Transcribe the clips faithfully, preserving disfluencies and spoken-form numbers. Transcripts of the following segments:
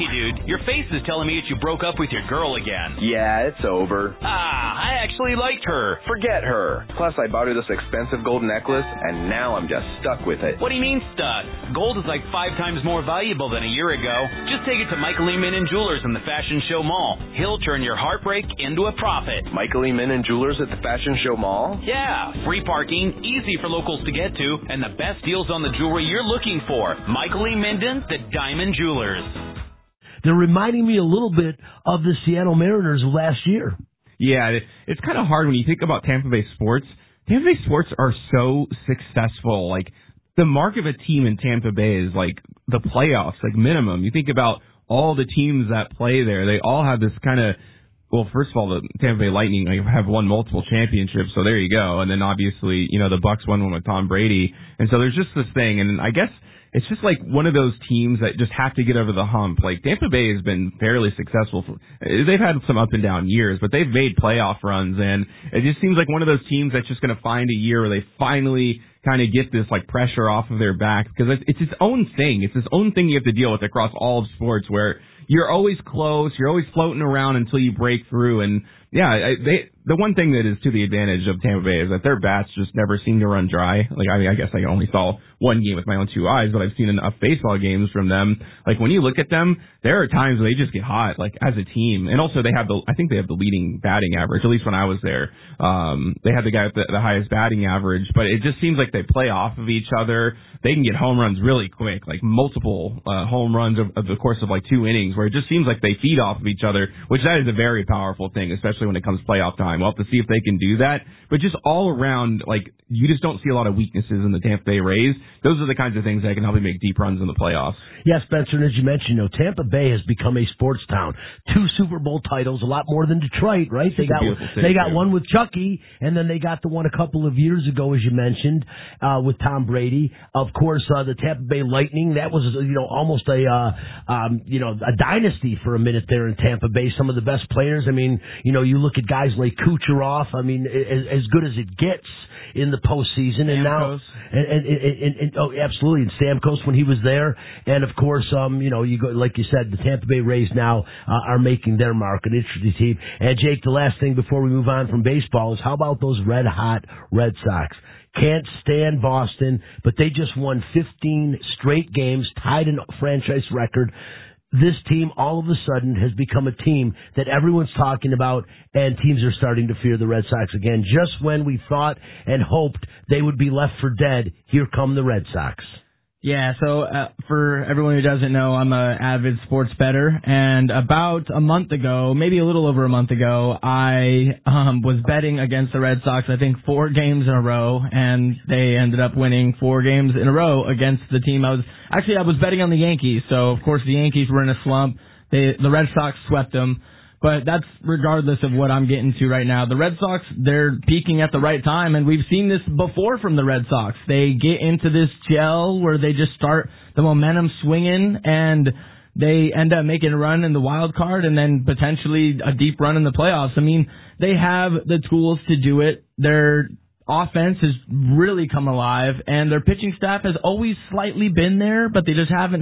Hey, dude, your face is telling me that you broke up with your girl again. Yeah, it's over. Ah, I actually liked her. Forget her. Plus, I bought her this expensive gold necklace, and now I'm just stuck with it. What do you mean stuck? Gold is like five times more valuable than a year ago. Just take it to Michael E. Min and Jewelers in the Fashion Show Mall. He'll turn your heartbreak into a profit. Michael E. Min and Jewelers at the Fashion Show Mall? Yeah, free parking, easy for locals to get to, and the best deals on the jewelry you're looking for. Michael E. Minden, the Diamond Jewelers. They're reminding me a little bit of the Seattle Mariners of last year. Yeah, it's kind of hard when you think about Tampa Bay sports. Tampa Bay sports are so successful. Like, the mark of a team in Tampa Bay is like the playoffs, like minimum. You think about all the teams that play there. They all have this kind of, well, first of all, the Tampa Bay Lightning have won multiple championships, so there you go. And then obviously, you know, the Bucks won one with Tom Brady. And so there's just this thing. And I guess it's just like one of those teams that just have to get over the hump. Like, Tampa Bay has been fairly successful. For, they've had some up and down years, but they've made playoff runs, and it just seems like one of those teams that's just going to find a year where they finally kind of get this like pressure off of their back, because it's, it's its own thing. It's its own thing you have to deal with across all of sports, where you're always close, you're always floating around until you break through. And yeah, I, they the one thing that is to the advantage of Tampa Bay is that their bats just never seem to run dry. Like, I mean, I guess I only saw one game with my own two eyes, but I've seen enough baseball games from them. Like, when you look at them, there are times where they just get hot, like, as a team. And also, they have the, I think they have the leading batting average, at least when I was there. Um, they had the guy with the, the highest batting average, but it just seems like they play off of each other. They can get home runs really quick, like multiple uh, home runs of, of the course of like two innings, where it just seems like they feed off of each other, which that is a very powerful thing, especially when it comes playoff time. We'll have to see if they can do that. But just all around, like, you just don't see a lot of weaknesses in the Tampa Bay Rays. Those are the kinds of things that can help you make deep runs in the playoffs. Yes, Spencer, and as you mentioned, you know, Tampa Bay has become a sports town. Two Super Bowl titles, a lot more than Detroit, right? They got they got one with Chucky, and then they got the one a couple of years ago, as you mentioned, uh, with Tom Brady. Of course, uh, the Tampa Bay Lightning, that was, you know, almost a, uh, um, you know, a dynasty for a minute there in Tampa Bay. Some of the best players. I mean, you know, you look at guys like Kucherov. I mean, as, as good as it gets in the postseason, and now, and, and, and, and, and oh, absolutely, and Stamkos when he was there, and of course, um, you know, you go like you said, the Tampa Bay Rays now uh, are making their mark, an interesting team. And Jake, the last thing before we move on from baseball is, how about those red hot Red Sox? Can't stand Boston, but they just won fifteen straight games, tied a franchise record. This team all of a sudden has become a team that everyone's talking about, and teams are starting to fear the Red Sox again. Just when we thought and hoped they would be left for dead, here come the Red Sox. Yeah, so uh, for everyone who doesn't know, I'm an avid sports bettor, and about a month ago, maybe a little over a month ago, I um, was betting against the Red Sox, I think four games in a row, and they ended up winning four games in a row against the team I was, actually I was betting on the Yankees, so of course the Yankees were in a slump. They, the Red Sox swept them. But that's regardless of what I'm getting to right now. The Red Sox, they're peaking at the right time, and we've seen this before from the Red Sox. They get into this gel where they just start the momentum swinging, and they end up making a run in the wild card and then potentially a deep run in the playoffs. I mean, they have the tools to do it. Their offense has really come alive, and their pitching staff has always slightly been there, but they just haven't...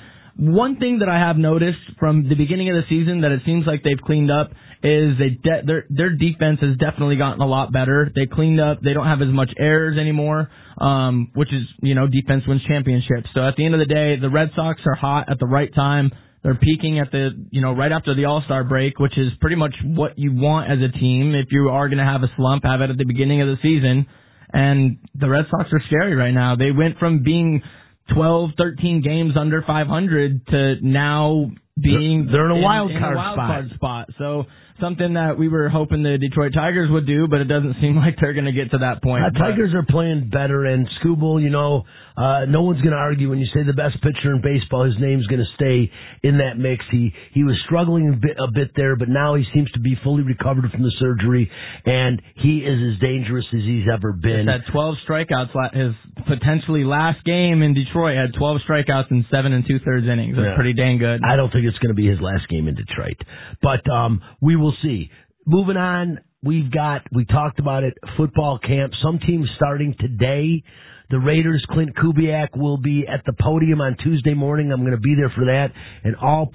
One thing that I have noticed from the beginning of the season that it seems like they've cleaned up is they de- their their defense has definitely gotten a lot better. They cleaned up. They don't have as much errors anymore, um, which is, you know, defense wins championships. So at the end of the day, the Red Sox are hot at the right time. They're peaking at the, you know, right after the All-Star break, which is pretty much what you want as a team. If you are going to have a slump, have it at the beginning of the season. And the Red Sox are scary right now. They went from being twelve, thirteen games under five hundred to now being they're, they're in a wild in, card in a wild spot. card spot. So something that we were hoping the Detroit Tigers would do, but it doesn't seem like they're going to get to that point. Uh, Tigers are playing better, and Skubal, you know, uh, no one's going to argue when you say the best pitcher in baseball, his name's going to stay in that mix. He he was struggling a bit, a bit there, but now he seems to be fully recovered from the surgery, and he is as dangerous as he's ever been. He's had twelve strikeouts. His potentially last game in Detroit had twelve strikeouts in seven and two-thirds innings. That's yeah. pretty dang good. I don't think it's going to be his last game in Detroit, but um, we will see. Moving on, we've got, we talked about it, football camp. Some teams starting today. The Raiders, Clint Kubiak, will be at the podium on Tuesday morning. I'm going to be there for that. And all